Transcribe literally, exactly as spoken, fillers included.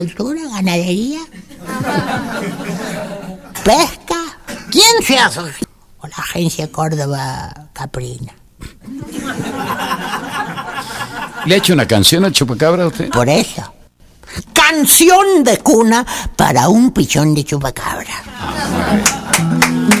Cultura, ganadería, pesca. ¿Quién se hace? O la agencia Córdoba Caprina. ¿Le ha hecho una canción al chupacabra a usted? Por eso. Canción de cuna para un pichón de chupacabra. Ah, bueno.